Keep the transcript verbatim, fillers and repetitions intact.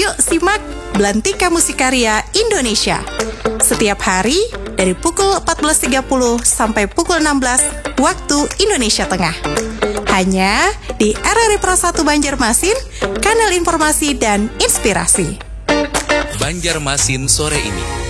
Yuk simak Belantika Musikarya Indonesia setiap hari dari pukul empat belas tiga puluh sampai pukul enam belas waktu Indonesia Tengah. Hanya di R R I Pro satu Banjarmasin, kanal informasi dan inspirasi. Banjarmasin sore ini.